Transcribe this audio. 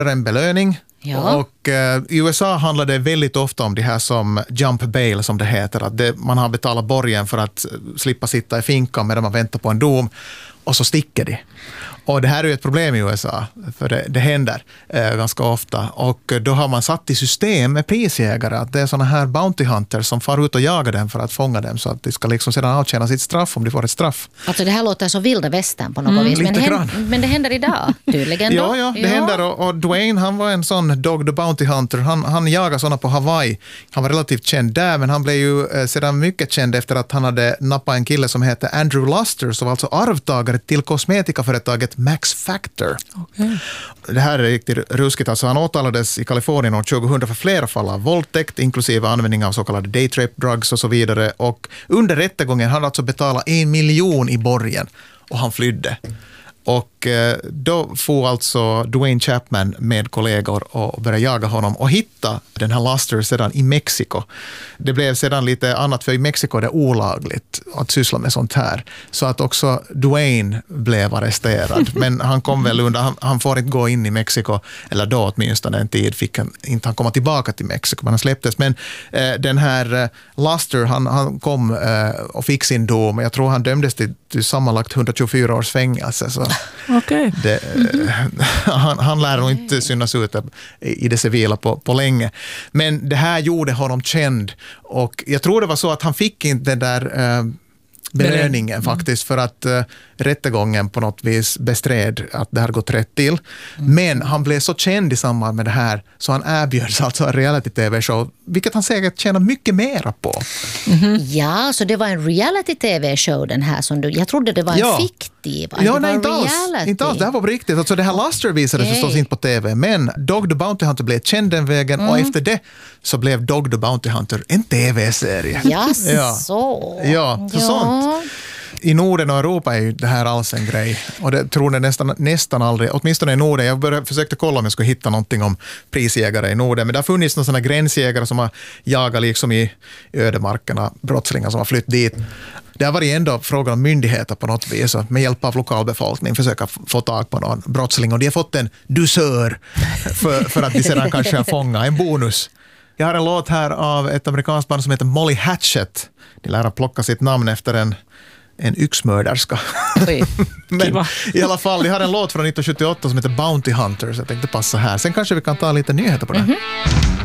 en belöning. Ja. Och i USA handlar det väldigt ofta om det här som jump bail som det heter. Att man har betalat borgen för att slippa sitta i finkan medan man väntar på en dom och så sticker de. Och det här är ju ett problem i USA, för det händer ganska ofta. Och då har man satt i system med prisjägare att det är såna här bounty hunters som far ut och jagar dem för att fånga dem så att de ska liksom sedan avtjäna sitt straff om de får ett straff. Alltså det här låter så vilda västern på något vis. Men det händer idag tydligen då. Ja, det händer. Och Dwayne, han var en sån Dog the Bounty Hunter. Han jagade såna på Hawaii. Han var relativt känd där, men han blev ju sedan mycket känd efter att han hade nappat en kille som heter Andrew Luster, som var alltså arvtagare till kosmetikaföretaget Max Factor. Okay. Det här är riktigt ruskigt. Alltså han åtalades i Kalifornien år 2000 för flera fall av våldtäkt, inklusive användning av så kallade date rape drugs och så vidare. Och under rättegången hade han alltså betalat 1 miljon i borgen och han flydde. Och då får alltså Dwayne Chapman med kollegor och börja jaga honom och hitta den här Luster sedan i Mexiko. Det blev sedan lite annat, för i Mexiko är det olagligt att syssla med sånt här. Så att också Dwayne blev arresterad. Men han kom väl undan, han får inte gå in i Mexiko, eller då åtminstone en tid fick han inte komma tillbaka till Mexiko, men han släpptes. Men den här Luster, han kom och fick sin dom. Jag tror han dömdes till sammanlagt 124 års fängelse. Så okay. Han lär nog inte synas ut i det civila på länge. Men det här gjorde honom känd. Och jag tror det var så att han fick inte den där belöningen faktiskt, för att rättegången på något vis bestred att det hade gått rätt till. Men han blev så känd i samband med det här så han erbjöds alltså en reality-tv-show, vilket han säkert tjänar mycket mera på. Ja, så det var en reality-tv-show den här som jag trodde det var en fiktiv. Ja, nej, inte alls. Det här var på riktigt. Alltså det här Luster visades förstås inte på tv, men Dog the Bounty Hunter blev känd den vägen och efter det så blev Dog the Bounty Hunter en tv-serie. Ja, sånt. I Norden och Europa är ju det här alls en grej. Och det tror jag nästan aldrig, åtminstone i Norden. Jag försökte kolla om jag skulle hitta någonting om prisjägare i Norden. Men det har funnits några sådana gränsjägare som har jagat liksom i ödemarkerna, brottslingar som har flytt dit. Det har varit ändå frågan om myndigheter på något vis, och med hjälp av lokalbefolkning försöka få tag på någon brottsling. Och de har fått en dusör för att de sedan kanske har fångat en bonus. Jag har en låt här av ett amerikanskt band som heter Molly Hatchet. De lär ha plockat sitt namn efter en yxmörderska. Men i alla fall, jag har en låt från 1978 som heter Bounty Hunters. Jag tänkte passa här. Sen kanske vi kan ta lite nyheter på det.